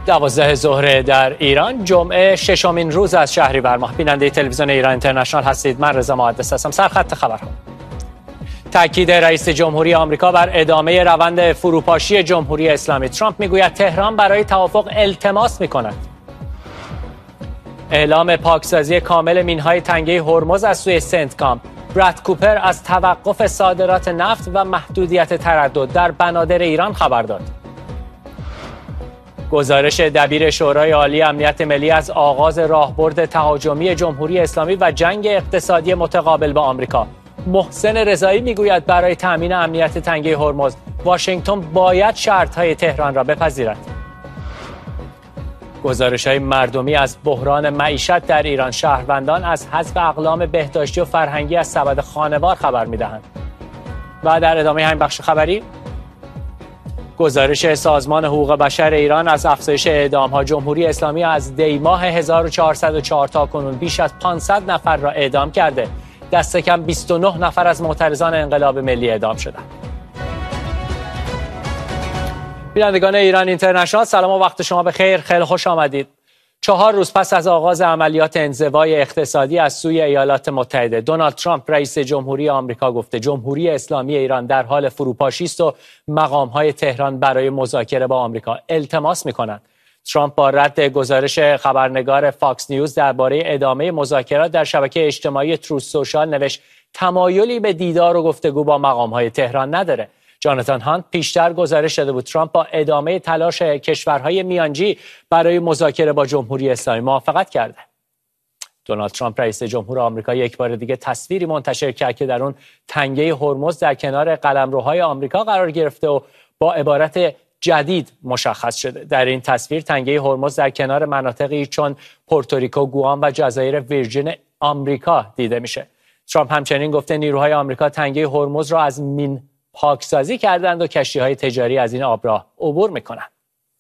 12 ظهر در ایران، جمعه ششمین روز از شهریور ماه. بیننده تلویزیون ایران اینترنشنال هستید. من رضا محدث هستم. سرخط خبرها: تاکید رئیس جمهوری آمریکا بر ادامه روند فروپاشی جمهوری اسلامی. ترامپ میگوید تهران برای توافق التماس میکند. اعلام پاکسازی کامل مینهای تنگه هرمز از سوی سنتکام. براد کوپر از توقف صادرات نفت و محدودیت تردد در بنادر ایران خبر داد. گزارش دبیر شورای عالی امنیت ملی از آغاز راهبرد تهاجمی جمهوری اسلامی و جنگ اقتصادی متقابل با آمریکا. محسن رضایی میگوید برای تأمین امنیت تنگه هرمز واشنگتن باید شرط‌های تهران را بپذیرد. گزارش‌های مردمی از بحران معیشت در ایران. شهروندان از حذف اقلام بهداشتی و فرهنگی از سبد خانوار خبر می‌دهند. و در ادامه همین بخش خبری، گزارش سازمان حقوق بشر ایران از افزایش اعدام‌ها. جمهوری اسلامی از دی ماه 1404 تا کنون بیش از 500 نفر را اعدام کرده. دست کم 29 نفر از معترضان انقلاب ملی اعدام شدند. بینندگان ایران اینترنشنال، سلام و وقت شما بخیر. خیلی خوش آمدید. 4 روز پس از آغاز عملیات انزوای اقتصادی از سوی ایالات متحده، دونالد ترامپ رئیس جمهوری آمریکا گفته جمهوری اسلامی ایران در حال فروپاشی است و مقام‌های تهران برای مذاکره با آمریکا التماس می‌کنند. ترامپ با رد گزارش خبرنگار فاکس نیوز درباره ادامه مذاکرات در شبکه اجتماعی تروث سوشال نوشت تمایلی به دیدار و گفتگو با مقام‌های تهران نداره. جاناتان هانت پیشتر گزارش داده بود ترامپ با ادامه تلاش کشورهای میانجی برای مذاکره با جمهوری اسلامی موافقت کرده. دونالد ترامپ رئیس جمهور آمریکا یک بار دیگه تصویری منتشر کرد که در اون تنگه هرمز در کنار قلمروهای آمریکا قرار گرفته و با عبارت جدید مشخص شده. در این تصویر تنگه هرمز در کنار مناطقی چون پورتوریکو، گوام و جزایر ویرجین آمریکا دیده میشه. ترامپ همچنین گفته نیروهای آمریکا تنگه هرمز را از مین پاکسازی کردند و کشتی‌های تجاری از این آبراه عبور می‌کنند.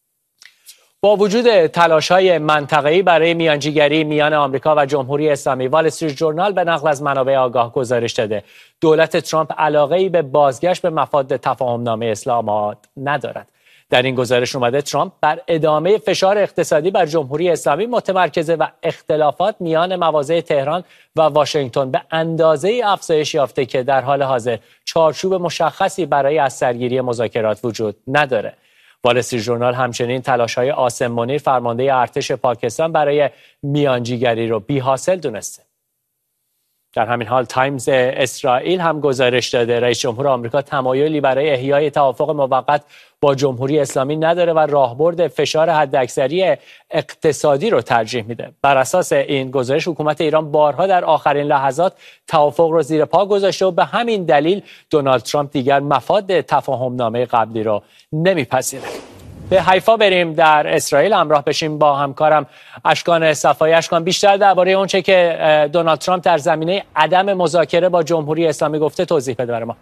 با وجود تلاش‌های منطقه‌ای برای میانجیگری میان آمریکا و جمهوری اسلامی، وال استریت ژورنال به نقل از منابع آگاه گزارش داده دولت ترامپ علاقه‌ای به بازگشت به مفاد تفاهم‌نامه اسلام‌آباد ندارد. در این گزارش اومده ترامپ بر ادامه فشار اقتصادی بر جمهوری اسلامی متمرکزه و اختلافات میان مواضع تهران و واشنگتن به اندازه‌ای افزایش یافته که در حال حاضر چارچوب مشخصی برای از سرگیری مذاکرات وجود نداره. وال استریت ژورنال همچنین تلاش‌های عاصم منیر فرمانده ارتش پاکستان برای میانجیگری رو بی‌حاصل دونسته. در همین حال تایمز اسرائیل هم گزارش داده رئیس جمهور آمریکا تمایلی برای احیای توافق موقت با جمهوری اسلامی نداره و راهبرد فشار حداکثری اقتصادی رو ترجیح میده. بر اساس این گزارش حکومت ایران بارها در آخرین لحظات توافق رو زیر پا گذاشته و به همین دلیل دونالد ترامپ دیگر مفاد تفاهم‌نامه قبلی رو نمیپذیره. به حیفا بریم، در اسرائیل همراه بشیم با همکارم اشکان صفایی. اشکان، بیشتر درباره اونچه که دونالد ترامپ در زمینه عدم مذاکره با جمهوری اسلامی گفته توضیح بده برای ما.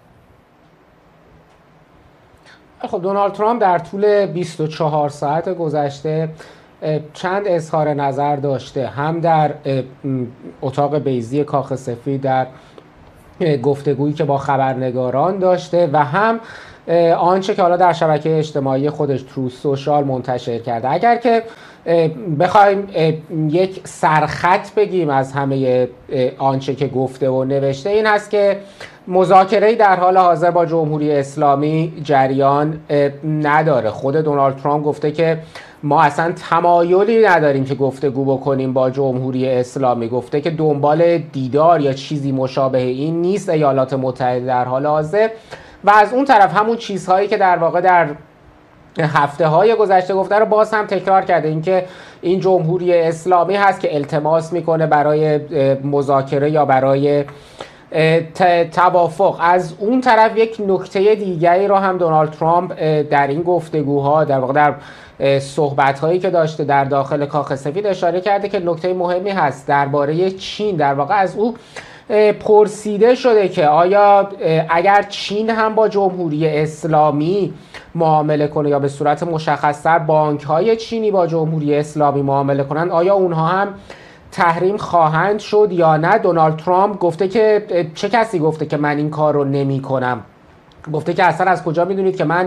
خب دونالد ترامپ در طول 24 ساعت گذشته چند اظهار نظر داشته، هم در اتاق بیضی کاخ سفید در گفتگویی که با خبرنگاران داشته و هم آنچه که حالا در شبکه اجتماعی خودش تروث سوشال منتشر کرده. اگر که بخوایم یک سرخط بگیم از همه آنچه که گفته و نوشته، این هست که مذاکره‌ای در حال حاضر با جمهوری اسلامی جریان نداره. خود دونالد ترامپ گفته که ما اصلا تمایلی نداریم که گفتگو بکنیم با جمهوری اسلامی. گفته که دنبال دیدار یا چیزی مشابه این نیست ایالات متحده در حال حاضر. و از اون طرف همون چیزهایی که در واقع در هفته‌های گذشته گفته رو باز هم تکرار کرده، اینکه این جمهوری اسلامی هست که التماس میکنه برای مذاکره یا برای توافق. از اون طرف یک نکته دیگری رو هم دونالد ترامپ در این گفتگوها، در واقع در صحبت‌هایی که داشته در داخل کاخ سفید اشاره کرده که نکته مهمی هست درباره چین. در واقع از او پرسیده شده که آیا اگر چین هم با جمهوری اسلامی معامله کنه یا به صورت مشخص‌تر بانک‌های چینی با جمهوری اسلامی معامله کنند، آیا اونها هم تحریم خواهند شد یا نه. دونالد ترامپ گفته که چه کسی گفته که من این کار رو نمی کنم. گفته که اصلا از کجا میدونید که من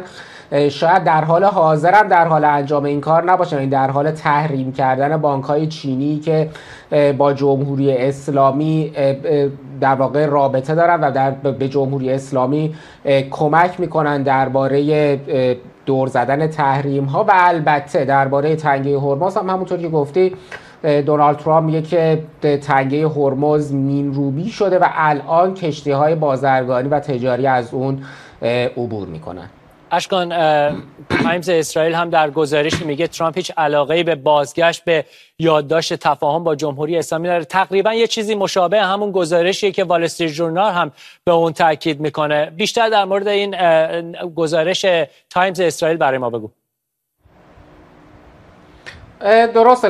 شاید در حال حاضر هم در حال انجام این کار نباشن، این در حال تحریم کردن بانک‌های چینی که با جمهوری اسلامی در واقع رابطه دارن و به جمهوری اسلامی کمک میکنن درباره دور زدن تحریم ها. و البته درباره تنگه هرمز هم همونطور که گفتی دونالد ترامپ میگه که تنگه هرمز مین‌روبی شده و الان کشتی های بازرگانی و تجاری از اون عبور میکنن. اشکان، تایمز اسرائیل هم در گزارشی میگه ترامپ هیچ علاقه‌ای به بازگشت به یادداشت تفاهم با جمهوری اسلامی نداره. تقریبا یه چیزی مشابه همون گزارشیه که وال استریت ژورنال هم به اون تاکید میکنه. بیشتر در مورد این گزارش تایمز اسرائیل برای ما بگو. درسته،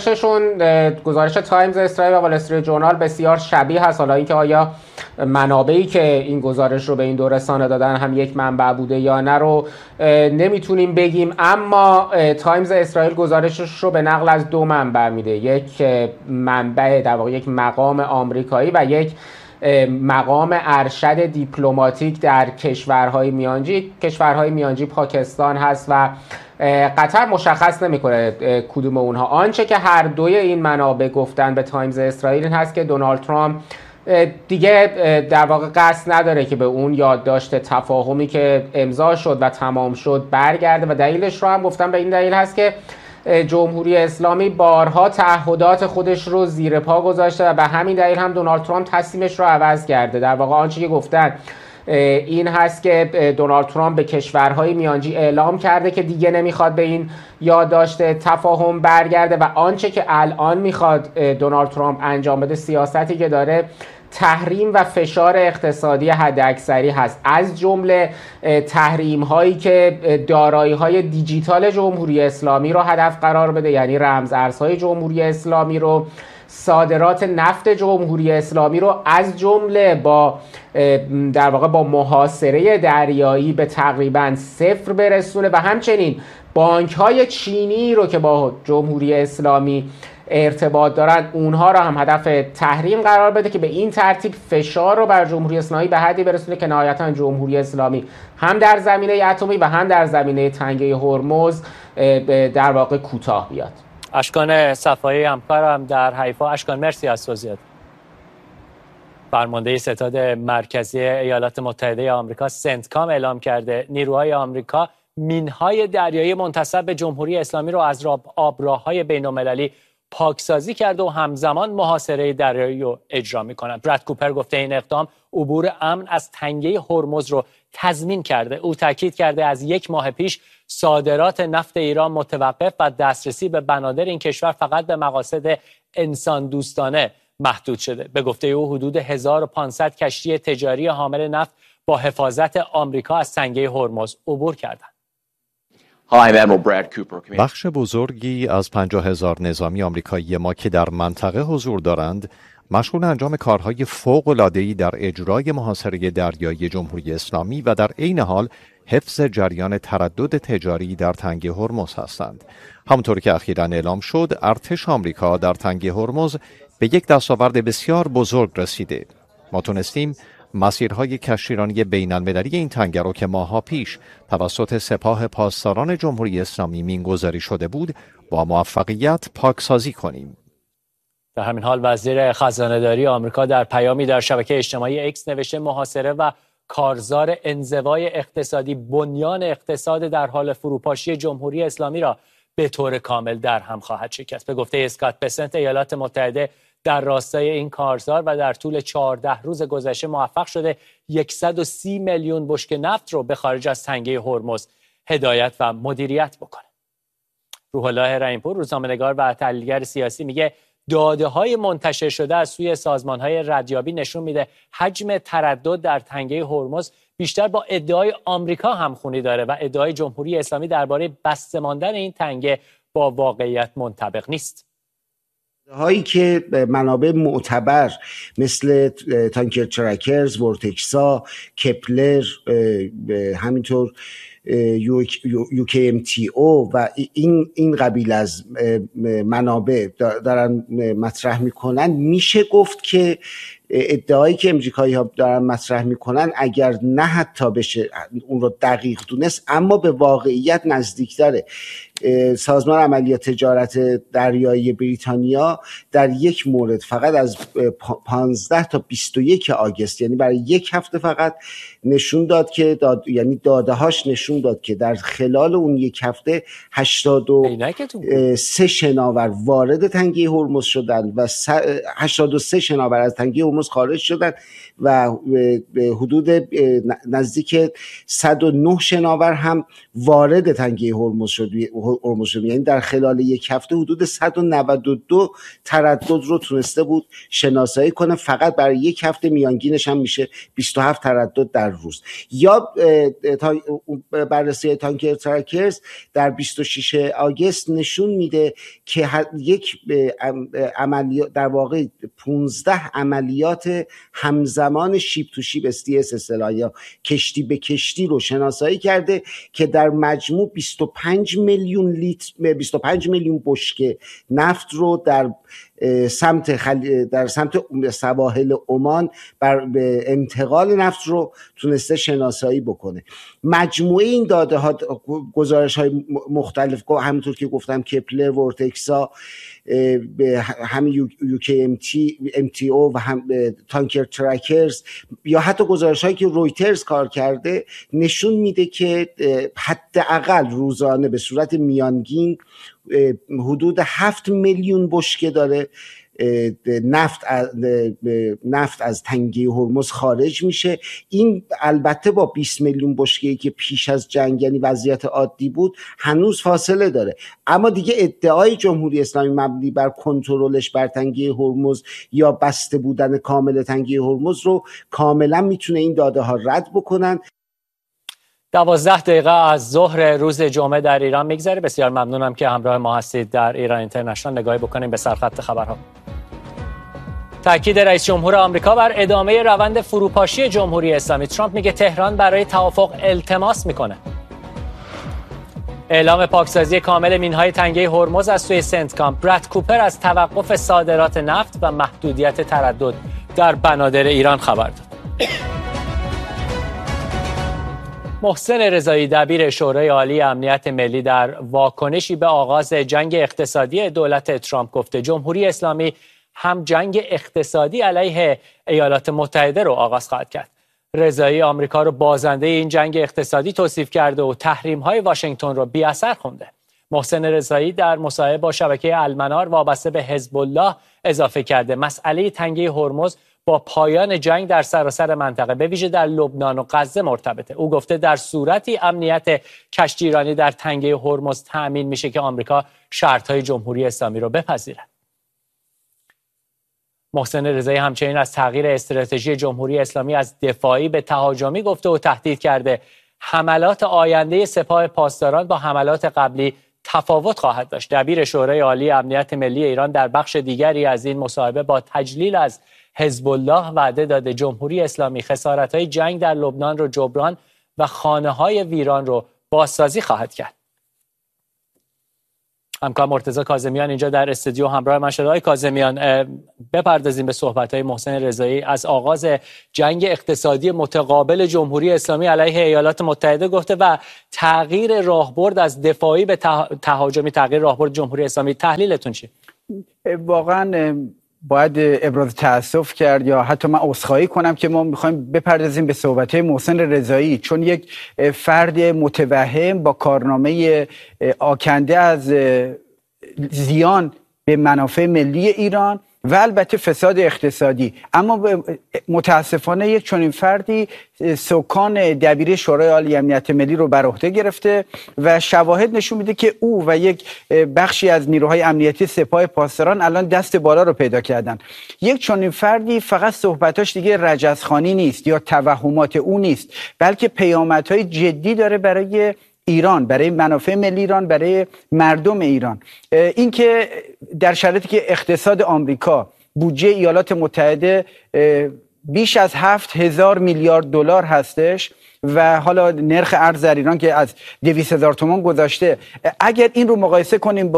گزارش تایمز اسرائیل و وال استریت ژورنال بسیار شبیه هست. حالا اینکه آیا منابعی که این گزارش رو به این دو رسانه دادن هم یک منبع بوده یا نه رو نمیتونیم بگیم، اما تایمز اسرائیل گزارشش رو به نقل از دو منبع میده، یک منبع در واقع یک مقام آمریکایی و یک مقام ارشد دیپلماتیک در کشورهای میانجی پاکستان هست و قطر مشخص نمیکنه کدوم اونها. آنچه که هر دوی این منابع گفتن به تایمز اسرائیل این هست که دونالد ترامپ دیگه در واقع قصد نداره که به اون یادداشت تفاهمی که امضا شد و تمام شد برگرده و دلیلش رو هم گفتن به این دلیل هست که جمهوری اسلامی بارها تعهدات خودش رو زیر پا گذاشته و به همین دلیل هم دونالد ترامپ تصمیمش رو عوض کرده. در واقع آنچه که گفتن این هست که دونالد ترامپ به کشورهای میانجی اعلام کرده که دیگه نمیخواد به این یادداشت تفاهم برگرده و آنچه که الان میخواد دونالد ترامپ انجام بده، سیاستی که داره تحریم و فشار اقتصادی حداکثری هست، از جمله تحریم هایی که دارایی های دیجیتال جمهوری اسلامی رو هدف قرار بده، یعنی رمز ارزهای جمهوری اسلامی رو، صادرات نفت جمهوری اسلامی رو از جمله با در واقع با محاصره دریایی به تقریبا صفر برسونه و همچنین بانک های چینی رو که با جمهوری اسلامی ارتباط دارن اونها رو هم هدف تحریم قرار بده که به این ترتیب فشار رو بر جمهوری اسلامی به حدی برسونه که نهایتا جمهوری اسلامی هم در زمینه اتمی و هم در زمینه تنگه هرمز در واقع کوتاه بیاد. اشکان صفایی همکارم در حیفا. اشکان مرسی از توضیحات. فرمانده ستاد مرکزی ایالات متحده آمریکا سنتکام اعلام کرده نیروهای آمریکا مینهای دریایی منتسب به جمهوری اسلامی رو از آبراههای بین‌المللی پاکسازی کرده و همزمان محاصره دریایی رو اجرا می‌کنند. براد کوپر گفته این اقدام عبور امن از تنگه هرمز رو تضمین کرده. او تاکید کرده از یک ماه پیش صادرات نفت ایران متوقف و دسترسی به بنادر این کشور فقط به مقاصد انسان دوستانه محدود شده. به گفته او حدود 1500 کشتی تجاری حامل نفت با حفاظت آمریکا از تنگه هرمز عبور کردند. بخش بزرگی از 50,000 نظامی آمریکایی ما که در منطقه حضور دارند مشغول انجام کارهای فوق‌العاده‌ای در اجرای محاصره دریایی جمهوری اسلامی و در عین حال حفظ جریان تردد تجاری در تنگه هرمز هستند. همونطور که اخیراً اعلام شد، ارتش آمریکا در تنگه هرمز به یک دستاورد بسیار بزرگ رسیده. ما تونستیم مسیرهای کشتیرانی بین‌المللی این تنگه رو که ماه‌ها پیش توسط سپاه پاسداران جمهوری اسلامی مینگذاری شده بود با موفقیت پاکسازی کنیم. در همین حال وزیر خزانه‌داری آمریکا در پیامی در شبکه اجتماعی اکس نوشته محاصره و کارزار انزوای اقتصادی بنیان اقتصاد در حال فروپاشی جمهوری اسلامی را به طور کامل در هم خواهد شکست. به گفته اسکات بسنت ایالات متحده در راستای این کارزار و در طول 14 روز گذشته موفق شده 130 میلیون بشکه نفت رو به خارج از تنگه هرمز هدایت و مدیریت بکنه. روح الله رحیم‌پور روزنامه‌نگار و تحلیلگر سیاسی میگه داده‌های منتشر شده از سوی سازمان‌های ردیابی نشون میده حجم تردد در تنگه هرمز بیشتر با ادعای آمریکا همخونی داره و ادعای جمهوری اسلامی درباره بسته ماندن این تنگه با واقعیت منطبق نیست. هایی که منابع معتبر مثل تانکر ترکرز، ورتکسا، کپلر، همینطور UKMTO و این قبیل از منابع دارن مطرح میکنن، میشه گفت که ادعایی که امریکایی ها دارن مطرح میکنن اگر نه حتی بشه اون رو دقیق دونست، اما به واقعیت نزدیکتره. سازمان عملیات تجارت دریایی بریتانیا در یک مورد فقط از 15 تا 21 آگوست، یعنی برای یک هفته فقط، نشون داد که یعنی داده هاش نشون داد که در خلال اون یک هفته 83 شناور وارد تنگه هرمز شدن و 83 شناور از تنگه هرمز خارج شدن و حدود نزدیک 109 شناور هم وارد تنگه هرمز شد. یعنی در خلال یک هفته حدود 192 تردد رو تونسته بود شناسایی کنه. فقط برای یک هفته میانگینش هم میشه 27 تردد در روز. یا بررسی تانکر ترکرز در 26 آگوست نشون میده که یک عملیات، در واقع 15 عملیات همزمان شیپ تو شیپ STS اصطلاحاً یا کشتی به کشتی رو شناسایی کرده که در مجموع 25 میلیون بشکه نفت رو در سمت سواحل عمان به انتقال نفت رو تونسته شناسایی بکنه. مجموعه این داده ها، گزارش های مختلف، همونطور که گفتم کپلر، ورتکسا، همین UKMTO و هم تانکر ترکرز، یا حتی گزارش هایی که رویترز کار کرده، نشون میده که حداقل روزانه به صورت میانگین حدود 7 میلیون بشکه داره نفت از تنگه هرمز خارج میشه. این البته با 20 میلیون بشکه‌ای که پیش از جنگ یعنی وضعیت عادی بود هنوز فاصله داره، اما دیگه ادعای جمهوری اسلامی مبنی بر کنترلش بر تنگه هرمز یا بسته بودن کامل تنگه هرمز رو کاملا میتونه این داده ها رد بکنن. 12 دقیقه از ظهر روز جمعه در ایران میگذره. بسیار ممنونم که همراه ما هستید. در ایران اینترنشنال نگاهی بکنیم به سرخط خبرها. تاکید رئیس جمهور آمریکا بر ادامه روند فروپاشی جمهوری اسلامی. ترامپ میگه تهران برای توافق التماس میکنه. اعلام پاکسازی کامل مینهای تنگه هرمز از سوی سنتکام. براد کوپر از توقف صادرات نفت و محدودیت تردد در بنادر ایران خبر داد. محسن رضایی دبیر شورای عالی امنیت ملی در واکنشی به آغاز جنگ اقتصادی دولت ترامپ گفته جمهوری اسلامی هم جنگ اقتصادی علیه ایالات متحده رو آغاز خواهد کرد. رضایی آمریکا رو بازنده این جنگ اقتصادی توصیف کرده و تحریم‌های واشنگتن رو بی‌اثر خونده. محسن رضایی در مصاحبه با شبکه المنار وابسته به حزب الله اضافه کرده مسئله تنگه هرمز با پایان جنگ در سراسر منطقه به ویژه در لبنان و غزه مرتبطه. او گفته در صورتی امنیت کشتیرانی در تنگه هرمز تأمین میشه که آمریکا شرط‌های جمهوری اسلامی رو بپذیره. محسن رضایی همچنین از تغییر استراتژی جمهوری اسلامی از دفاعی به تهاجمی گفته و تهدید کرده حملات آینده سپاه پاسداران با حملات قبلی تفاوت خواهد داشت. دبیر شورای عالی امنیت ملی ایران در بخش دیگری از این مصاحبه با تجلیل از حزب الله وعده داده جمهوری اسلامی خسارت‌های جنگ در لبنان رو جبران و خانه‌های ویران رو بازسازی خواهد کرد. همکار مرتضی کاظمیان اینجا در استودیو همراه من شده. آقای کاظمیان، بپردازیم به صحبت‌های محسن رضایی از آغاز جنگ اقتصادی متقابل جمهوری اسلامی علیه ایالات متحده گفته و تغییر راهبرد از دفاعی به تهاجمی، تغییر راهبرد جمهوری اسلامی. تحلیلتون چیه؟ واقعاً باید ابراز تأسف کرد یا حتی من عذرخواهی کنم که ما میخوایم بپردازیم به صحبت‌های محسن رضایی، چون یک فرد متوهم با کارنامه آکنده از زیان به منافع ملی ایران و البته فساد اقتصادی، اما متاسفانه یک چنین فردی سکان دبیر شورای عالی امنیت ملی رو بر عهده گرفته و شواهد نشون میده که او و یک بخشی از نیروهای امنیتی سپاه پاسداران الان دست بالا رو پیدا کردن. یک چنین فردی فقط صحبتاش دیگه رجزخوانی نیست یا توهمات او نیست، بلکه پیامدهای جدی داره برای ایران، برای منافع ملی ایران، برای مردم ایران. اینکه در شرایطی که اقتصاد آمریکا، بودجه ایالات متحده بیش از 7,000 میلیارد دلار هستش و حالا نرخ ارز در ایران که از 200,000 تومان گذاشته، اگر این رو مقایسه کنیم با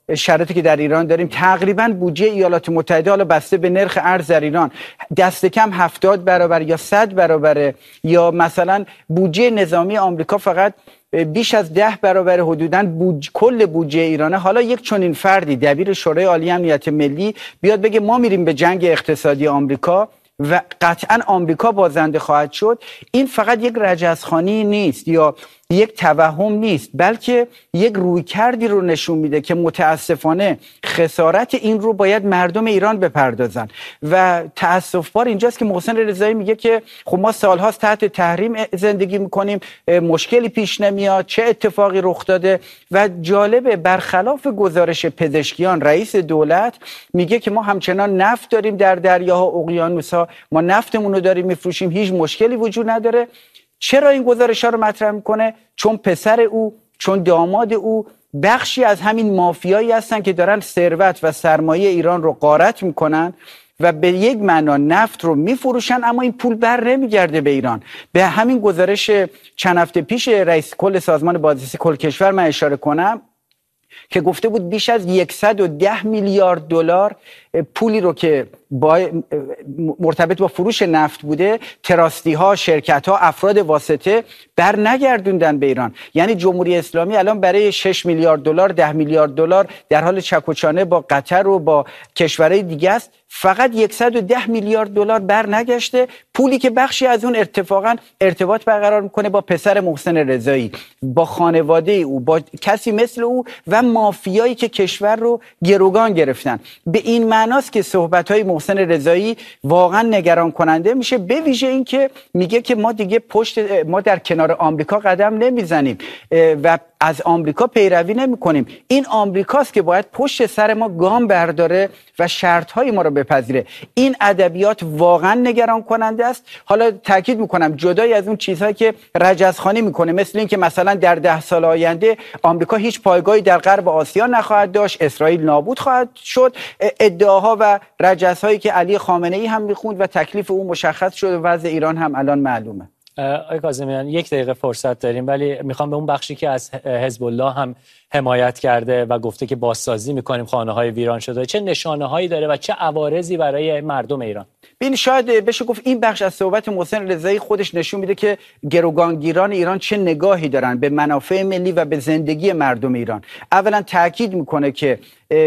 شرایطی که در ایران داریم تقریبا بودجه ایالات متحده حالا بسته به نرخ ارز در ایران دست کم 70 برابر یا 100 برابره، یا مثلا بودجه نظامی آمریکا فقط بیش از 10 برابر حدوداً کل بودجه ایرانه. حالا یک چنین فردی دبیر شورای عالی امنیت ملی بیاد بگه ما میریم به جنگ اقتصادی آمریکا و قطعاً آمریکا بازنده خواهد شد، این فقط یک رجزخوانی نیست یا یک توهم نیست، بلکه یک رویکردی رو نشون میده که متاسفانه خسارت این رو باید مردم ایران بپردازن. و تاسف بار اینجاست که محسن رضایی میگه که خب ما سالهاست تحت تحریم زندگی میکنیم، مشکلی پیش نمیاد، چه اتفاقی رخ داده. و جالبه برخلاف گزارش پزشکیان، رئیس دولت میگه که ما همچنان نفت داریم در دریاها و اقیانوس‌ها، ما نفتمون رو داریم میفروشیم، هیچ مشکلی وجود نداره. چرا این گزارش‌ها رو مطرح میکنه؟ چون پسر او، چون داماد او بخشی از همین مافیایی هستن که دارن ثروت و سرمایه ایران رو غارت میکنن و به یک معنا نفت رو میفروشن، اما این پول بر نمیگرده به ایران. به همین گزارش چند هفته پیش رئیس کل سازمان بازرسی کل کشور من اشاره کنم که گفته بود بیش از 110 میلیارد دلار پولی رو که مرتبط با فروش نفت بوده تراستی ها، شرکت ها، افراد واسطه بر نگردوندن به ایران. یعنی جمهوری اسلامی الان برای 6 میلیارد دلار 10 میلیارد دلار در حال چک و چانه با قطر و با کشورهای دیگه است، فقط 110 میلیارد دلار بر نگشته، پولی که بخشی از اون اتفاقا ارتباط برقرار میکنه با پسر محسن رضایی، با خانواده او، با کسی مثل او و مافیایی که کشور رو گروگان گرفتن. به این معناست که صحبت‌های محسن رضایی واقعا نگران کننده میشه، به ویژه این که میگه که ما در کنار آمریکا قدم نمیزنیم و از آمریکا پیروی نمی‌کنیم. این آمریکاست که باید پشت سر ما گام برداره و شرط‌های ما رو بپذیره. این ادبیات واقعا نگران کننده است. حالا تاکید می‌کنم جدای از اون چیزهایی که رجزخوانی می‌کنه، مثل این که مثلا در 10 سال آینده آمریکا هیچ پایگاهی در غرب آسیا نخواهد داشت، اسرائیل نابود خواهد شد، ادعاها و رجزهایی که علی خامنه‌ای هم می‌خوند و تکلیف او مشخص شد و وضع ایران هم الان معلومه. آقای کاظمیان 1 دقیقه فرصت داریم، ولی میخوام به اون بخشی که از حزب الله هم حمایت کرده و گفته که بازسازی میکنیم خانه‌های ویران شده، چه نشانه‌هایی داره و چه عوارضی برای مردم ایران؟ ببین شاید بشه گفت این بخش از صحبت محسن رضایی خودش نشون میده که گروگانگیران ایران چه نگاهی دارن به منافع ملی و به زندگی مردم ایران. اولا تاکید میکنه که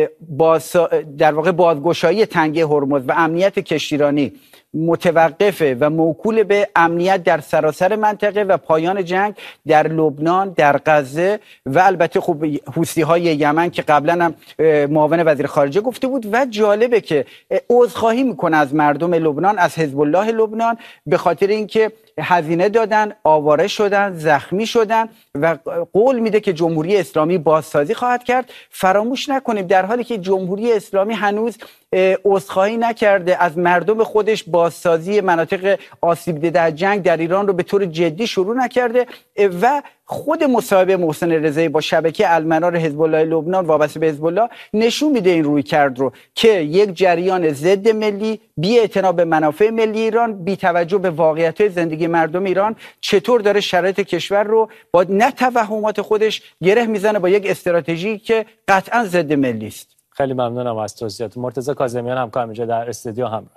در واقع بازگشایی تنگه هرمز و امنیت کشتیرانی متوقفه و موکول به امنیت در سراسر منطقه و پایان جنگ در لبنان، در غزه و البته خب حوثی‌های یمن که قبلا هم معاون وزیر خارجه گفته بود. و جالبه که عذرخواهی میکنه از مردم لبنان، از حزب الله لبنان، به خاطر اینکه هزینه دادن، آواره شدن، زخمی شدن و قول میده که جمهوری اسلامی بازسازی خواهد کرد. فراموش نکنیم در حالی که جمهوری اسلامی هنوز عذرخواهی نکرده از مردم خودش، بازسازی مناطق آسیب دیده از جنگ در ایران رو به طور جدی شروع نکرده و خود مصاحبه محسن رضایی با شبکه المنار حزب الله لبنان وابسته به حزب الله نشون میده این رویکرد رو که یک جریان ضد ملی، بی‌اعتنا به منافع ملی ایران، بی توجه به واقعیت زندگی مردم ایران، چطور داره شرایط کشور رو با نه توهمات خودش گره میزنه با یک استراتژی که قطعا ضد ملی است. خیلی ممنونم از توضیحات. مرتضی کاظمیان همکارم اینجا در استودیو همراه.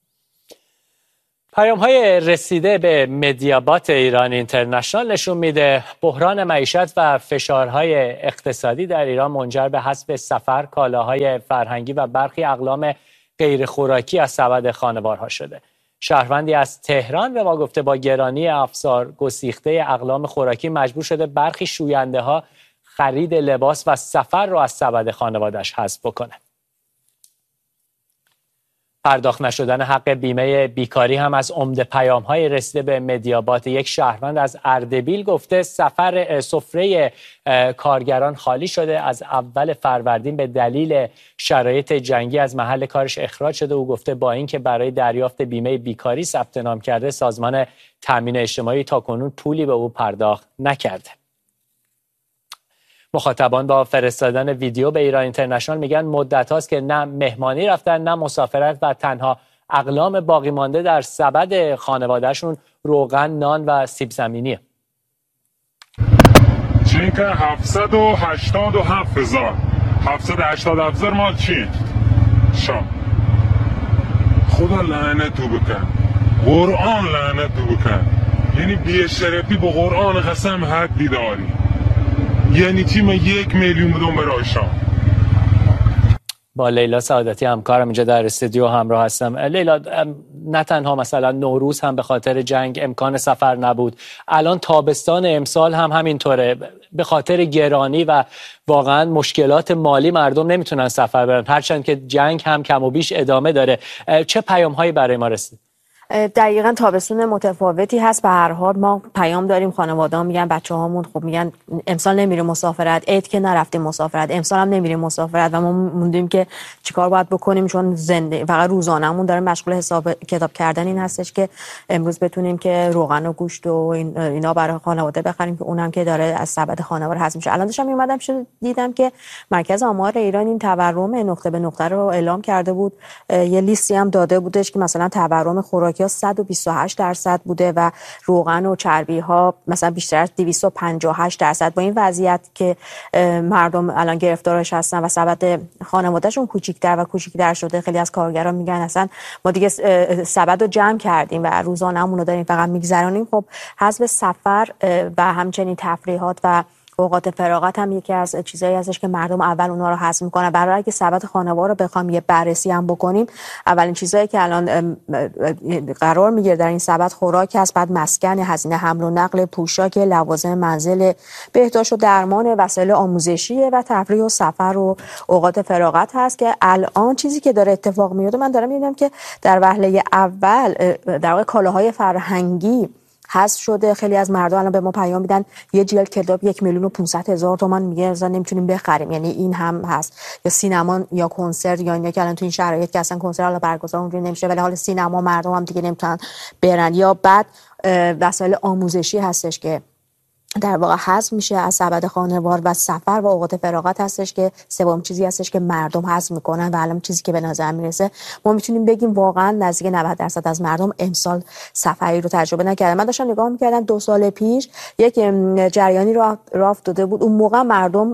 پیام‌های رسیده به مدیابات ایران اینترنشنال نشون میده بحران معیشت و فشارهای اقتصادی در ایران منجر به حذف سفر کالاهای فرهنگی و برخی اقلام غیر خوراکی از سبد خانوارها شده. شهروندی از تهران به ما گفته با گرانی افزار گسیخته اقلام خوراکی مجبور شده برخی شوینده ها خرید لباس و سفر رو از سبد خانواده‌اش حذف بکنه. پرداخت نشدن حق بیمه بیکاری هم از عمده پیام‌های رسیده به مدیابات. یک شهروند از اردبیل گفته سفره کارگران خالی شده، از اول فروردین به دلیل شرایط جنگی از محل کارش اخراج شده. او گفته با اینکه برای دریافت بیمه بیکاری ثبت نام کرده، سازمان تامین اجتماعی تاکنون پولی به او پرداخت نکرده. مخاطبان با فرستادن ویدیو به ایران اینترنشنال میگن مدت هاست که نه مهمانی رفتن نه مسافرت و تنها اقلام باقی مانده در سبد خانوادهشون روغن، نان و سیب زمینیه. چین که 787,000 780,000 مال چی؟ شام. خدا لعنتو بکن، قرآن لعنتو بکن. یعنی بی‌شرفی با قرآن قسم حدی داری. یعنی چی؟ من 1 میلیون بدم برای شام. با لیلا سعادتی همکارم اینجا در استودیو همراه هستم. لیلا، نه تنها مثلا نوروز هم به خاطر جنگ امکان سفر نبود، الان تابستان امسال هم همینطوره، به خاطر گرانی و واقعا مشکلات مالی مردم نمیتونن سفر برن، هرچند که جنگ هم کم و بیش ادامه داره. چه پیام هایی برای ما رسید؟ دقیقاً تابستون متفاوتی هست. به هر حال ما پیام داریم، خانواده‌ها میگن، بچه‌هامون خب میگن امسال نمیریم مسافرت، عید که نرفتیم مسافرت، امسال هم نمیریم مسافرت و ما موندیم که چیکار باید بکنیم، چون زنده فقط روزانه‌مون داره مشغول حساب کتاب کردن این هستش که امروز بتونیم که روغن و گوشت و اینا برای خانواده بخریم که اونم که داره از سبد خانوار حذف میشه. الان داشتم اومدم دیدم که مرکز آمار ایران این تورم نقطه به نقطه رو اعلام کرده بود، یه لیستی هم داده بودش که مثلا تورم خوراکی 128% بوده و روغن و چربی ها مثلا بیشتر از 258%. با این وضعیت که مردم الان گرفتارش هستن و سبد خانوادهشون کوچیک‌تر و کوچیک‌تر شده، خیلی از کارگران میگن اصلا ما دیگه سبد رو جمع کردیم و روزانه‌مون رو داریم فقط میگذرونیم. خب حذف سفر و همچنین تفریحات و اوقات فراغت هم یکی از چیزایی هستش که مردم اول اونها رو حذف میکنن. برای اگه سبد خانوار رو بخوام یه بررسی هم بکنیم، اولین چیزایی که الان قرار میگیره در این سبد خوراک هست، بعد مسکن، هزینه حمل و نقل، پوشاک، لوازم منزل، بهداشت و درمان، وسایل آموزشی و تفریح و سفر و اوقات فراغت هست که الان چیزی که داره اتفاق میفته، من دارم میبینم که در وهله اول در واقع کالاهای فرهنگی حذف شده. خیلی از مردم الان به ما پیام میدن یه جلد کتاب 1,500,000 تومان میگه اصلا نمیتونیم بخریم، یعنی این هم هست. یا سینما یا کنسرت، یا اینا که الان تو این شرایط که اصلا کنسرت حالا برگزار اونجوری نمیشه، ولی حالا سینما مردم هم دیگه نمیتونن برن. یا بعد وسایل آموزشی هستش که در واقع حذف میشه از سبد خانوار و سفر و اوقات فراغت هستش که سوم چیزی هستش که مردم حذف میکنن و الان چیزی که به نظر میرسه ما میتونیم بگیم واقعا نزدیک 90% از مردم امسال سفری رو تجربه نکردن. من داشتم نگاه میکردم 2 سال پیش یک جریانی راه افتاده بود، اون موقع مردم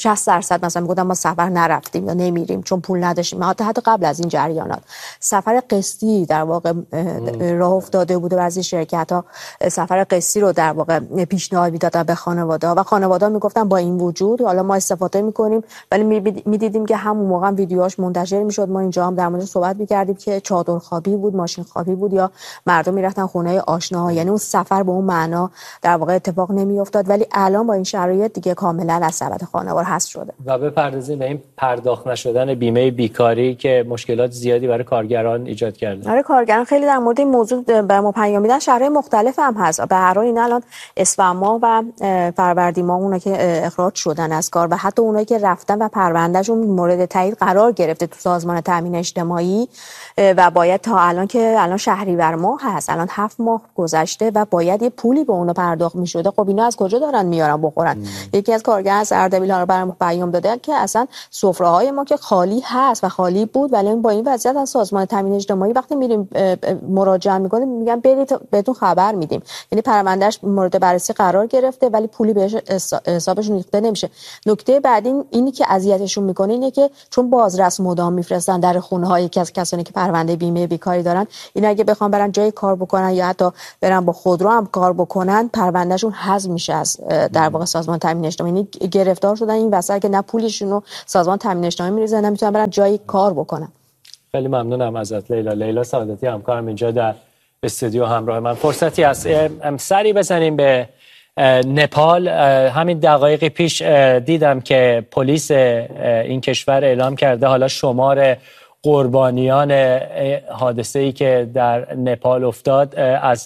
60% مثلا میگفتن ما سفر نرفتیم یا نمیریم چون پول نداشتیم. حتی قبل از این جریانات سفر قسطی در واقع راه افتاده بود و بعضی شرکت‌ها سفر قسطی رو در واقع پیشنهاد میدادن به خانواده‌ها و خانواده‌ها میگفتن با این وجود حالا ما استفاده میکنیم، ولی میدیدیم که همون موقع هم ویدیوهاش منتشر میشد. ما اینجا هم در موردش صحبت میکردیم که چادر خوابی بود، ماشین خوابی بود، یا مردم میرفتن خونه آشناها، یعنی اون سفر به اون معنا در واقع اتفاق نمیافتاد. ولی الان با این شرایط دیگه کاملا از سبد خانوار حذف شده. و بپردازیم به این پرداخت نشدن بیمه بیکاری که مشکلات زیادی برای کارگران ایجاد کرده. برای کارگران خیلی در مورد این موضوع به ما پیام میدن، شهرهای مختلف هم هست. به هر حال این الان اسفند ماه و فروردین ماه اونا که اخراج شدن از کار و حتی اونایی که رفتن و پروندهشون مورد تایید قرار گرفته تو سازمان تامین اجتماعی و باید تا الان که الان شهریور ماه هست، الان 7 ماه گذشته و باید یه پولی به اونا پرداخت می‌شده. خب اینا از کجا دارن میارن بخورن؟ یکی از کارگران از اردبیل ها رو برام پیام داده که اصلا سفره‌های ما که خالی هست و خالی بود، ولی با این وضعیت از سازمان تامین اجتماعی وقتی میریم مراجعه می‌کنیم میگن برید بهتون خبر میدیم، یعنی پروندهش مورد بررسی قرار گرفته ولی پولی بهش حسابشون ریخته نمیشه. نکته بعدی اینی که اذیتشون میکنه اینه که چون بازرس مدام میفرستن در خونه‌های کسانی که پرونده بیمه بیکاری دارن، اینا اگه بخوام برن جای کار بکنن یا حتی برن با خودرو هم کار بکنن، پروندهشون حذف میشه از در واقع سازمان تامین اجتماعی. یعنی گرفتار شدن این وسط که نه پولشون رو سازمان تامین اجتماعی میریزه، نه میتونن برن جای کار بکنن. خیلی ممنونم ازت لیلا سعادتی همکارم اینجا در استودیو همراه من. فرصتی هست سری بزنیم به نپال. همین دقایقی پیش دیدم که پلیس این کشور اعلام کرده حالا شمار قربانیان حادثه‌ای که در نپال افتاد از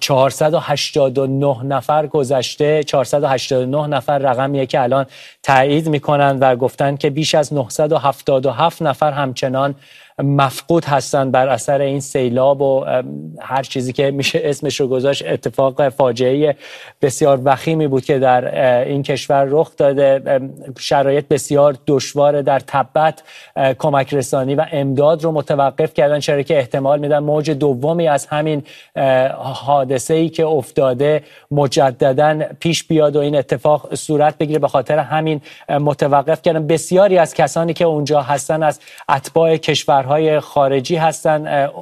489 نفر گذشته. 489 نفر رقمیه که الان تایید میکنن و گفتن که بیش از 977 نفر همچنان مفقود هستند بر اثر این سیلاب و هر چیزی که میشه اسمش رو گذاشت. اتفاق فاجعه بسیار وخیمی بود که در این کشور رخ داده. شرایط بسیار دشوار. در تبت کمک رسانی و امداد رو متوقف کردن، چرا که احتمال میدن موج دومی از همین حادثه‌ای که افتاده مجدداً پیش بیاد و این اتفاق صورت بگیره. به خاطر همین متوقف کردن. بسیاری از کسانی که اونجا هستن از اتباع کشورهای خارجی هستن.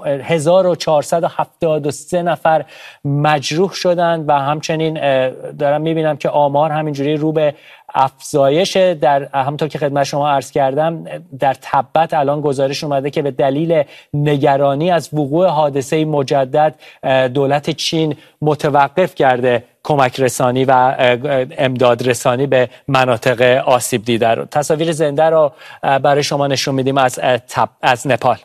1473 نفر مجروح شدند و همچنین دارم میبینم که آمار همینجوری رو به افزایش. در همونطور که خدمت شما عرض کردم در تبت الان گزارش اومده که به دلیل نگرانی از وقوع حادثه مجدد دولت چین متوقف کرده کمک رسانی و امداد رسانی به مناطق آسیب دیده رو. تصاویر زنده رو برای شما نشون میدیم از نپال.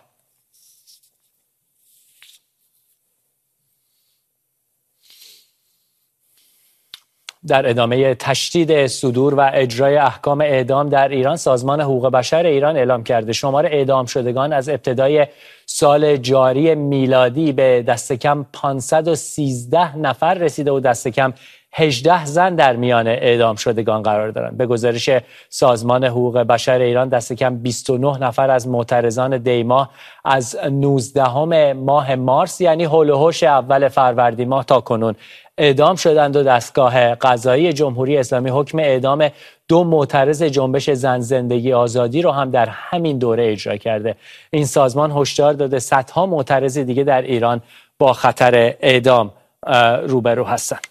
در ادامه تشدید صدور و اجرای احکام اعدام در ایران، سازمان حقوق بشر ایران اعلام کرده شمار اعدام شدگان از ابتدای سال جاری میلادی به دست کم 513 نفر رسیده و دست کم 18 زن در میان اعدام شدگان قرار دارند. به گزارش سازمان حقوق بشر ایران دست کم 29 نفر از معترضان دیماه از 19 ماه مارس یعنی هول و هوش اول فروردین ماه تا کنون اعدام شدند و دستگاه قضایی جمهوری اسلامی حکم اعدام 2 معترض جنبش زن زندگی آزادی رو هم در همین دوره اجرا کرده. این سازمان هشدار داده صدها معترض دیگه در ایران با خطر اعدام روبرو هستند.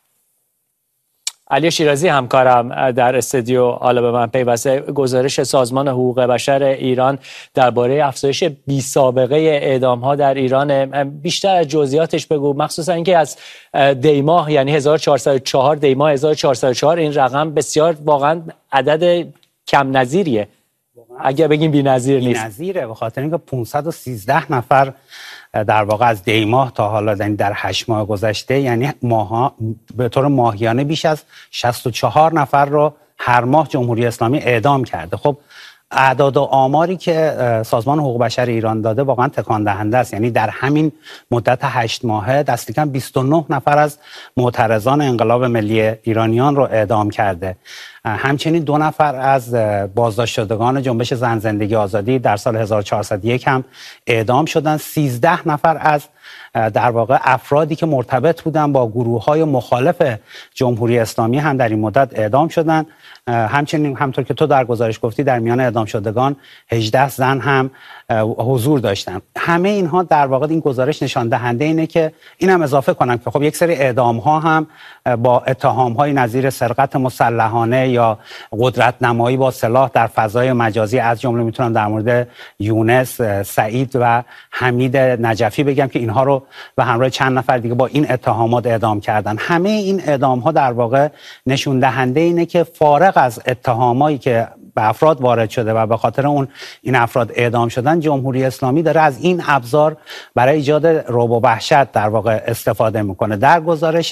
علی شیرازی همکارم در استودیو حالا به من پیوسته. گزارش سازمان حقوق بشر ایران درباره افزایش بی سابقه اعدام ها در ایران، بیشتر از جزئیاتش بگو، مخصوصا اینکه از دیماه یعنی 1404 دیماه 1404 این رقم بسیار واقعا عدد کم نظیریه، اگه بگیم بی‌نظیر نیست. بی‌نظیره به خاطر اینکه 513 نفر در واقع از دیماه تا حالا در 8 ماه گذشته، یعنی به طور ماهیانه بیش از 64 نفر رو هر ماه جمهوری اسلامی اعدام کرده. خب اعداد و آماری که سازمان حقوق بشر ایران داده واقعا تکان دهنده است. یعنی در همین مدت 8 ماهه دست کم 29 نفر از معترضان انقلاب ملی ایرانیان رو اعدام کرده. همچنین 2 نفر از بازداشت شدگان جنبش زن زندگی آزادی در سال 1401 هم اعدام شدند. 13 نفر از در واقع افرادی که مرتبط بودن با گروه‌های مخالف جمهوری اسلامی هم در این مدت اعدام شدند. همچنین همطور که تو در گزارش گفتی در میان اعدام شدگان 18 زن هم حضور داشتن. همه اینها در واقع این گزارش نشان دهنده اینه که اینم اضافه کنم که خب یک سری اعدام ها هم با اتهام های نظیر سرقت مسلحانه یا قدرت نمایی با سلاح در فضای مجازی، از جمله میتونم در مورد یونس، سعید و حمید نجفی بگم که اینها رو به همراه چند نفر دیگه با این اتهامات اعدام کردن. همه این اعدام ها در واقع نشون دهنده اینه که فارغ از اتهامایی که به افراد وارد شده و به خاطر اون این افراد اعدام شدن، جمهوری اسلامی داره از این ابزار برای ایجاد رعب و وحشت در واقع استفاده میکنه. در گزارش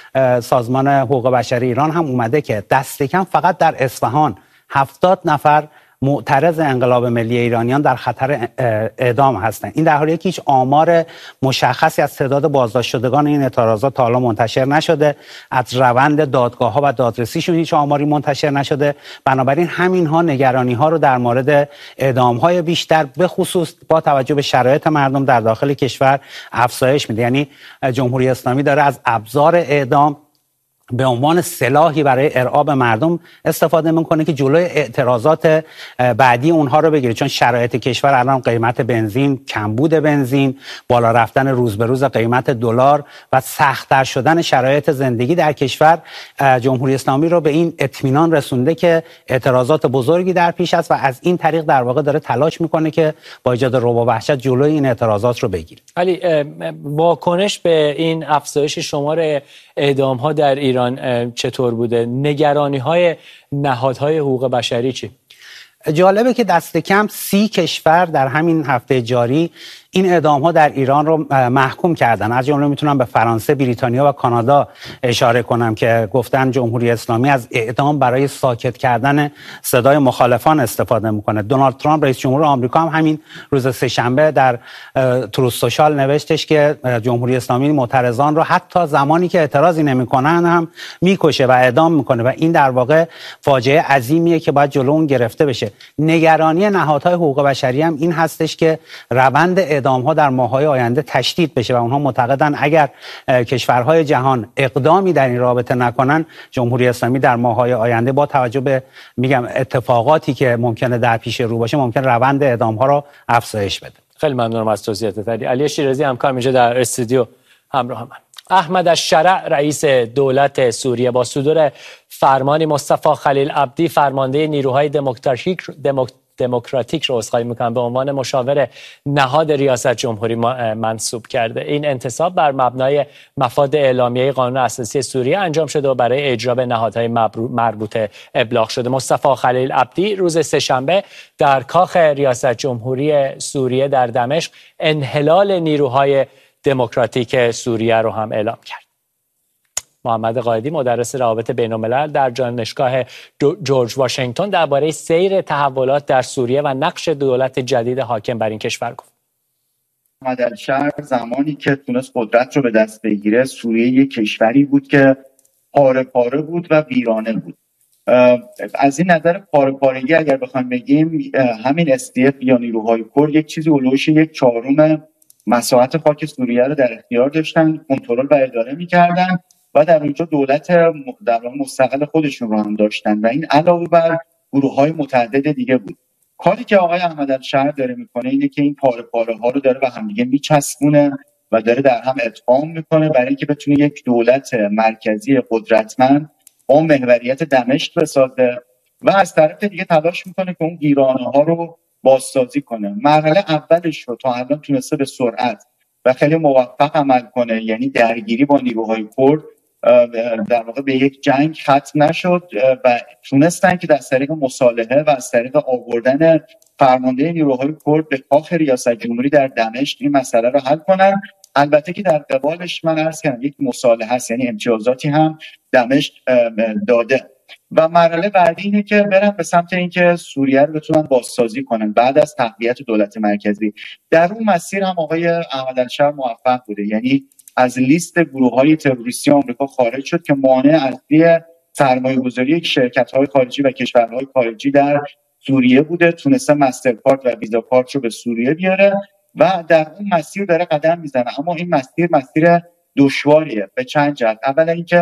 سازمان حقوق بشر ایران هم اومده که دست کم فقط در اصفهان 70 نفر معترض انقلاب ملی ایرانیان در خطر اعدام هستند. این در حالیه که هیچ آمار مشخصی از تعداد بازداشت شدگان این اعتراضات تا حالا منتشر نشده، از روند دادگاه‌ها و دادرسیشون هیچ آماری منتشر نشده. بنابراین همین ها نگرانی ها رو در مورد اعدام‌های بیشتر به خصوص با توجه به شرایط مردم در داخل کشور افزایش میده. یعنی جمهوری اسلامی داره از ابزار اعدام به عنوان سلاحی برای ارعاب مردم استفاده میکنه که جلوی اعتراضات بعدی اونها رو بگیره. چون شرایط کشور الان قیمت بنزین، کمبود بنزین، بالا رفتن روز به روز قیمت دلار و سخت‌تر شدن شرایط زندگی در کشور جمهوری اسلامی رو به این اطمینان رسونده که اعتراضات بزرگی در پیش است و از این طریق در واقع داره تلاش میکنه که با ایجاد رعب و وحشت جلوی این اعتراضات رو بگیره. ولی واکنش به این افزایش شمار اعدام ها در ایران چطور بوده؟ نگرانی های نهادهای حقوق بشری چی؟ جالبه که دست کم 30 کشور در همین هفته جاری این اعدام ها در ایران رو محکوم کردن. از جمله میتونم به فرانسه، بریتانیا و کانادا اشاره کنم که گفتن جمهوری اسلامی از اعدام برای ساکت کردن صدای مخالفان استفاده میکنه. دونالد ترامپ رئیس جمهور آمریکا هم همین روز سه‌شنبه در تروث سوشال نوشتش که جمهوری اسلامی معترضان رو حتی زمانی که اعتراضی نمیکنن هم میکشه و اعدام میکنه و این در واقع فاجعه عظیمیه که باید جلو اون گرفته بشه. میشه. نگرانی نهادهای حقوق بشری هم این هستش که روند اعدام‌ها در ماه‌های آینده تشدید بشه و اونها معتقدن اگر کشورهای جهان اقدامی در این رابطه نکنن، جمهوری اسلامی در ماه‌های آینده با توجه به اتفاقاتی که ممکنه در پیش رو باشه ممکن روند اعدام‌ها را افزایش بده. خیلی ممنونم از توضیحاتت. علی شیرازی همکارم اینجا در استودیو همراه من. احمد الشرع رئیس دولت سوریه با صدور فرمانی مصطفی خلیل عبدی فرمانده نیروهای دموکراتیک رو عذرخواهی میکنم به عنوان مشاور نهاد ریاست جمهوری منصوب کرده. این انتصاب بر مبنای مفاد اعلامیه قانون اساسی سوریه انجام شده و برای اجرا به نهادهای مربوطه ابلاغ شده. مصطفی خلیل عبدی روز سه‌شنبه در کاخ ریاست جمهوری سوریه در دمشق انحلال نیروهای دموکراتیک سوریه رو هم اعلام کرد. محمد قائدی مدرس روابط بین‌الملل در دانشگاه جورج واشنگتن درباره سیر تحولات در سوریه و نقش دولت جدید حاکم بر این کشور گفت. احمد الشرع زمانی که تونست قدرت رو به دست بگیره، سوریه یک کشوری بود که پاره پاره بود و ویرانه بود. از این نظر پاره پارگی اگر بخوایم بگیم، همین SDF یا نیروهای کرد یک چیزی اولوش 1/4 مساحت خاک سوریه رو در اختیار داشتن، کنترل و اداره می‌کردن و در اونجا دولت در مستقل خودشون رو هم داشتن و این علاوه بر گروه‌های متعدد دیگه بود. کاری که آقای احمد الشرع داره میکنه اینه که این پاره پاره ها رو داره به هم دیگه میچسبونه و داره در هم ادغام میکنه برای اینکه بتونه یک دولت مرکزی قدرتمند با محوریت دمشق بسازه و از طرف دیگه تلاش میکنه که اون ویرانه ها رو بازسازی کنه. مرحله اولش رو تا الان تونسته به سرعت و خیلی موفق عمل کنه، یعنی درگیری با نیروهای کرد در واقع به یک جنگ ختم نشد و تونستن که از طریق مصالحه و از طریق آوردن فرمانده نیروهای کرد به کاخ ریاست جمهوری در دمشق این مسئله رو حل کنن. البته که در قبالش من عرض کردم یک مصالحه است، یعنی امتیازاتی هم دمشق داده و مرحله بعدی اینه که برن به سمت اینکه سوریه رو بتونن بازسازی کنن بعد از تقویت دولت مرکزی. در اون مسیر هم آقای احمد الشرع موفق بوده، یعنی از لیست گروه‌های تروریستی آمریکا خارج شد که مانع اصلی سرمایه‌گذاری شرکت‌های خارجی و کشورهای خارجی در سوریه بوده. تونسته مسترکارد و ویزا کارت رو به سوریه بیاره و در اون مسیر داره قدم میزنه. اما این مسیر دشواریه به چند جهت. اولا اینکه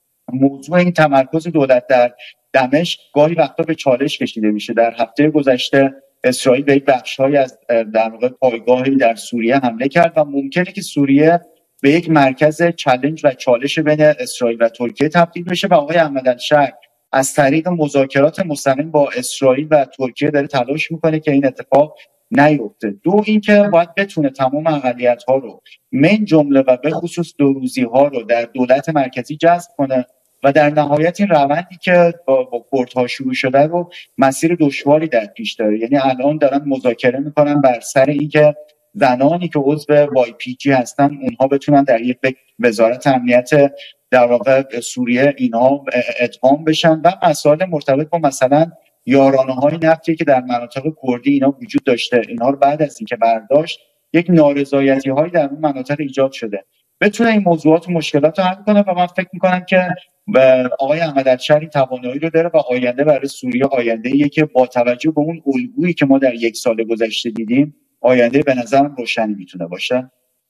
موضوع این تمرکز دولت در دمشق گاهی وقتا به چالش کشیده میشه. در هفته گذشته اسرائیل به یک بخش‌هایی از در واقع پایگاهی در سوریه حمله کرد و ممکنه که سوریه به یک مرکز چالش و چالش بین اسرائیل و ترکیه تبدیل بشه و آقای احمد الشرع از طریق مذاکرات مستقیم با اسرائیل و ترکیه داره تلاش میکنه که این اتفاق نیفته. دو اینکه باید بتونه تمام اقلیت‌ها رو من جمله و به خصوص دوروزی‌ها رو در دولت مرکزی جذب کنه و در نهایت این روندی که با کردها شروع شده رو مسیر دشواری در پیش داره. یعنی الان دارن مذاکره میکنن بر سر اینکه زنانی که عضو YPG هستن اونها بتونن در یک وزارت امنیت در واقع سوریه اینها ادغام بشن و مسائل مرتبط با مثلا یارانه‌های نفتی که در مناطق کردی اینا وجود داشته، اینها رو بعد از اینکه برداشت یک نارضایتی‌هایی در اون مناطق ایجاد شده بتونه این موضوعات و مشکلات رو حل کنه و من فکر می‌کنم که آقای احمد الشرع توانایی رو داره و آینده برای سوریه آینده‌ایه که با توجه به اون الگویی که ما در یک سال گذشته دیدیم آینده به نظرم روشنی میتونه باشه.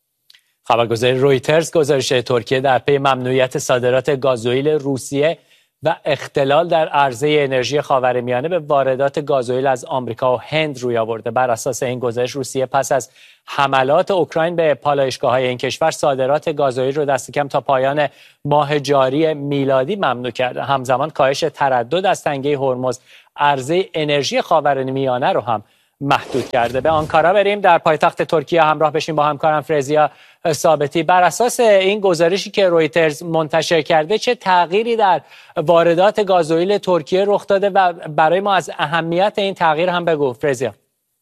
خبرگزاری رویترز گزارش ترکیه در پی ممنوعیت صادرات گازوئیل روسیه و اختلال در عرضه انرژی خاورمیانه به واردات گازوئیل از آمریکا و هند روی آورده. بر اساس این گزارش روسیه پس از حملات اوکراین به پالایشگاه‌های این کشور صادرات گازوئیل رو دست کم تا پایان ماه جاری میلادی ممنوع کرده. همزمان کاهش تردد از تنگه هرمز عرضه انرژی خاورمیانه رو هم محدود کرده. به آنکارا بریم، در پایتخت ترکیه همراه بشیم با همکارم فرزیا ثابتی. بر اساس این گزارشی که رویترز منتشر کرده چه تغییری در واردات گازوئیل ترکیه رخ داده و برای ما از اهمیت این تغییر هم بگو فرزیا.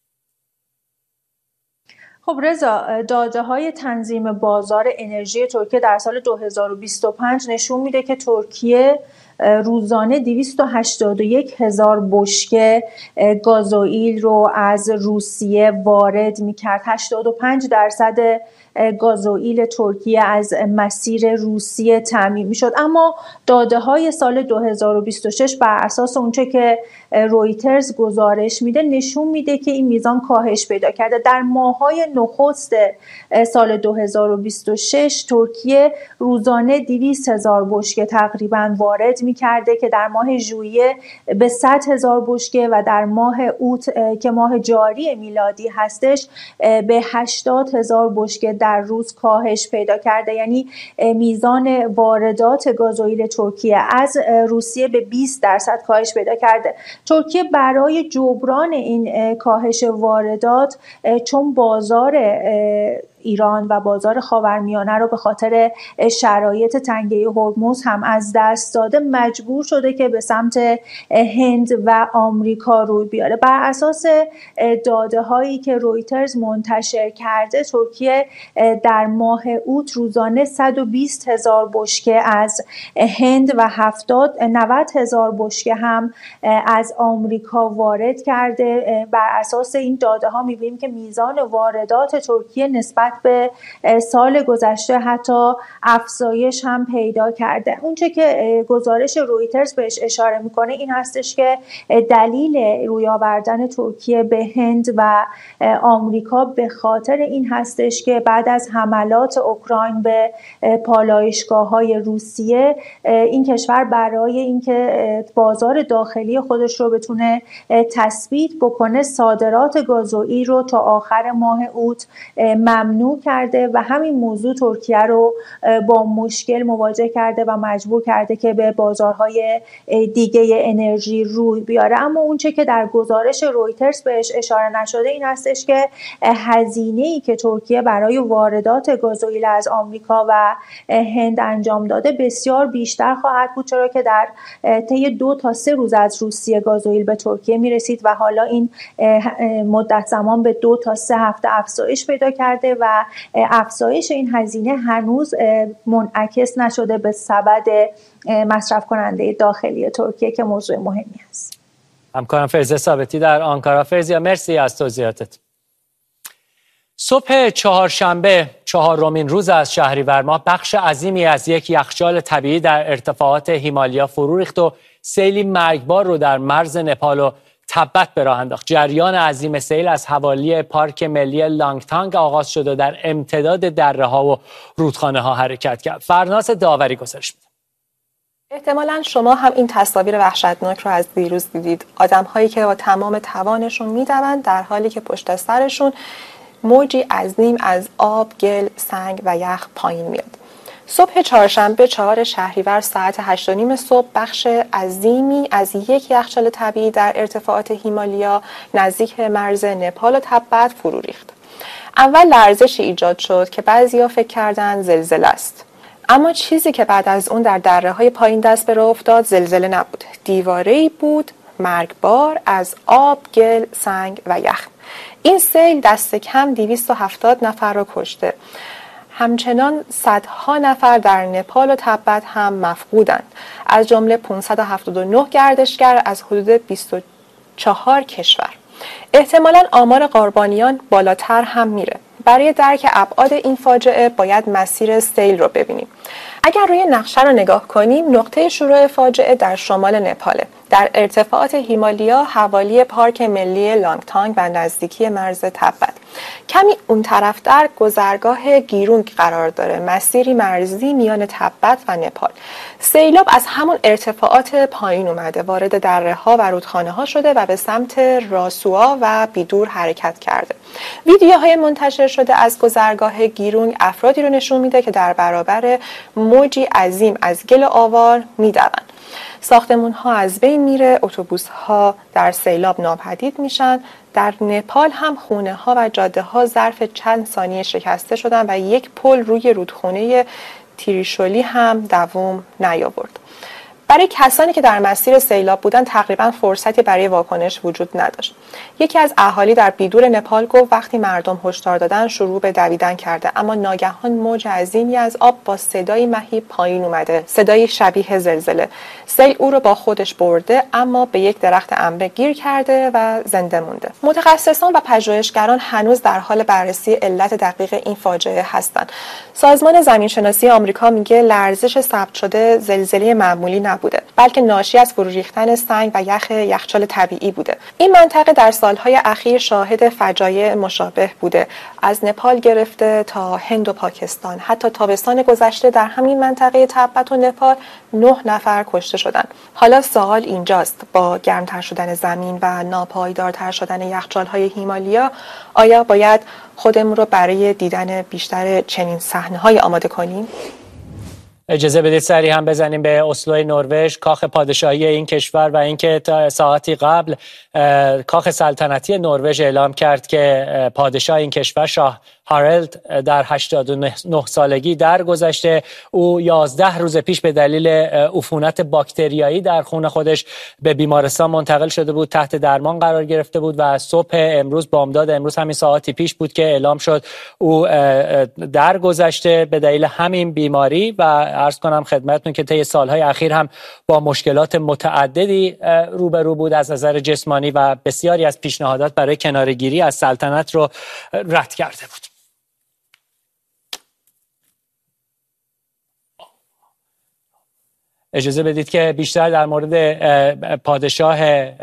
خب رضا، داده‌های تنظیم بازار انرژی ترکیه در سال 2025 نشون میده که ترکیه روزانه 281,000 بشکه گازوئیل رو از روسیه وارد می‌کرد. 85% گازوئیل ترکیه از مسیر روسیه تامین می‌شد. اما داده‌های سال 2026 بر اساس اونچه که رویترز گزارش میده نشون میده که این میزان کاهش پیدا کرده. در ماه‌های نخست سال 2026 ترکیه روزانه 200,000 بشکه تقریبا وارد میکرده که در ماه ژوئیه به 100,000 بشکه و در ماه اوت که ماه جاری میلادی هستش به 80,000 بشکه در روز کاهش پیدا کرده. یعنی میزان واردات گازوئیل ترکیه از روسیه به 20% کاهش پیدا کرده. ترکیه برای جبران این کاهش واردات چون بازار ایران و بازار خاورمیانه رو به خاطر شرایط تنگه هرمز هم از دست داده مجبور شده که به سمت هند و آمریکا روی بیاره. بر اساس داده هایی که رویترز منتشر کرده ترکیه در ماه اوت روزانه 120,000 بشکه از هند و 90,000 بشکه هم از آمریکا وارد کرده. بر اساس این داده ها می‌بینیم که میزان واردات ترکیه نسبت به سال گذشته حتی افزایش هم پیدا کرده. اونچه که گزارش رویترز بهش اشاره میکنه این هستش که دلیل روی آوردن ترکیه به هند و آمریکا به خاطر این هستش که بعد از حملات اوکراین به پالایشگاه‌های روسیه این کشور برای اینکه بازار داخلی خودش رو بتونه تثبیت بکنه صادرات گازوئیل رو تا آخر ماه اوت ممنوع کرده و همین موضوع ترکیه رو با مشکل مواجه کرده و مجبور کرده که به بازارهای دیگه انرژی روی بیاره. اما اونچه که در گزارش رویترز بهش اشاره نشده این هستش که هزینه‌ای که ترکیه برای واردات گازوئیل از آمریکا و هند انجام داده بسیار بیشتر خواهد بود، چرا که در طی 2 تا 3 روز از روسیه گازوئیل به ترکیه میرسید و حالا این مدت زمان به 2 تا 3 هفته افزایش پیدا کرده و افزایش این هزینه هنوز منعکس نشده به سبد مصرف کننده داخلی ترکیه که موضوع مهمی است. همکارم فرزه ثابتی در آنکارا. فرزیا مرسی از توضیحاتت. صبح چهارشنبه 4مین روز از شهریور ماه بخش عظیمی از یک یخچال طبیعی در ارتفاعات هیمالیا فرو ریخت و سیلی مرگبار رو در مرز نپال و تبت به راه انداخت. جریان عظیم سیل از حوالی پارک ملی لانگتانگ آغاز شد و در امتداد دره‌ها و رودخانه ها حرکت کرد. فرناس داوری گزارش میده. احتمالاً شما هم این تصاویر وحشتناک رو از دیروز دیدید. آدم‌هایی که با تمام توانشون میدوند در حالی که پشت سرشون موجی عظیم از آب، گل، سنگ و یخ پایین میاد. صبح چهارشنبه 4 شهریور ساعت 8:30 صبح بخش عظیمی از یک یخچال طبیعی در ارتفاعات هیمالیا نزدیک مرز نپال و تبت فرو ریخت. اول لرزشی ایجاد شد که بعضیا فکر کردند زلزله است. اما چیزی که بعد از اون در دره‌های پایین دست به راه افتاد زلزله نبود. دیواره‌ای بود مرگبار از آب، گل، سنگ و یخ. این سیل دست کم 270 نفر را کشته. همچنان صدها نفر در نپال و تبت هم مفقودند، از جمله 579 گردشگر از حدود 24 کشور. احتمالاً آمار قربانیان بالاتر هم میره. برای درک ابعاد این فاجعه باید مسیر سیل رو ببینیم. اگر روی نقشه رو نگاه کنیم نقطه شروع فاجعه در شمال نپاله، در ارتفاعات هیمالیا حوالی پارک ملی لانگتانگ و نزدیکی مرز تبت. کمی اون طرفتر گذرگاه گیرونگ قرار داره، مسیری مرزی میان تبت و نپال. سیلاب از همون ارتفاعات پایین اومده، وارد دره‌ها و رودخانه ها شده و به سمت راسوآ و بیدور حرکت کرده. ویدیوهای منتشر شده از گذرگاه گیرونگ افرادی رو نشون میده که در برابر موجی عظیم از گل آوار میدوند. ساختمون ها از بین میره، اتوبوس ها در سیلاب ناپدید میشن. در نپال هم خونه ها و جاده ها ظرف چند ثانیه شکسته شدن و یک پل روی رودخونه تریشولی هم دوام نیاورد. برای کسانی که در مسیر سیلاب بودن تقریبا فرصتی برای واکنش وجود نداشت. یکی از اهالی در بیدور نپال گفت وقتی مردم هشدار دادن شروع به دویدن کرده، اما ناگهان موج عظیمی از آب با صدای مهیب پایین اومده، صدای شبیه زلزله. سیل او رو با خودش برده اما به یک درخت انبه گیر کرده و زنده مونده. متخصصان و پژوهشگران هنوز در حال بررسی علت دقیق این فاجعه هستند. سازمان زمینشناسی آمریکا میگه لرزش ثبت شده زلزله معمولی نبود. نبوده، بلکه ناشی از فرو ریختن سنگ و یخچال طبیعی بوده. این منطقه در سالهای اخیر شاهد فجایع مشابه بوده، از نپال گرفته تا هند و پاکستان. حتی تابستان گذشته در همین منطقه تبت و نپال 9 نفر کشته شدند. حالا سوال اینجاست، با گرمتر شدن زمین و ناپایدارتر شدن یخچال‌های هیمالیا، آیا باید خودمون رو برای دیدن بیشتر چنین صحنه‌های آماده کنیم؟ اجازه بدید سریع هم بزنیم به اسلو نروژ، کاخ پادشاهی این کشور، و اینکه تا ساعتی قبل کاخ سلطنتی نروژ اعلام کرد که پادشاه این کشور شاه هارالد در 89 سالگی درگذشته. او 11 روز پیش به دلیل عفونت باکتریایی در خون خودش به بیمارستان منتقل شده بود، تحت درمان قرار گرفته بود و صبح امروز بامداد امروز همین ساعتی پیش بود که اعلام شد او درگذشته به دلیل همین بیماری. و عرض کنم خدمتتون که طی سالهای اخیر هم با مشکلات متعددی روبرو بود از نظر جسمانی و بسیاری از پیشنهادات برای کناره‌گیری از سلطنت رو رد کرده بود. اجازه بدید که بیشتر در مورد پادشاه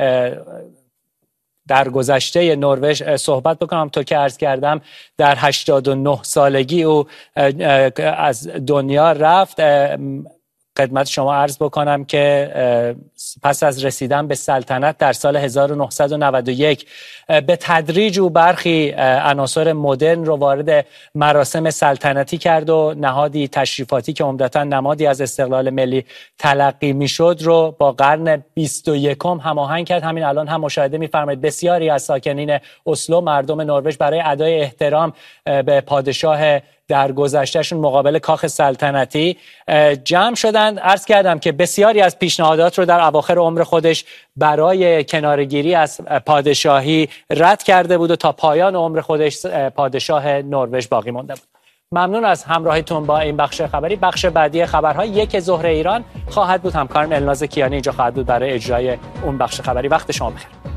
در گذشته نروژ صحبت بکنم. تا که عرض کردم در 89 سالگی او از دنیا رفت. خدمت شما عرض بکنم که پس از رسیدن به سلطنت در سال 1991 به تدریج او برخی عناصر مدرن رو وارد مراسم سلطنتی کرد و نهادی تشریفاتی که عمدتاً نمادی از استقلال ملی تلقی میشد رو با قرن 21 هماهنگ کرد. همین الان هم مشاهده می‌فرمایید بسیاری از ساکنین اسلو، مردم نروژ، برای ادای احترام به پادشاه در گذشتهشون مقابل کاخ سلطنتی جمع شدند. عرض کردم که بسیاری از پیشنهادات رو در اواخر عمر خودش برای کناره‌گیری از پادشاهی رد کرده بود و تا پایان عمر خودش پادشاه نروژ باقی مانده بود. ممنون از همراهیتون با این بخش خبری. بخش بعدی خبرها 1 ظهر ایران خواهد بود. همکارم الناز کیانی اینجا خواهد بود برای اجرای اون بخش خبری. وقت شما بخیر.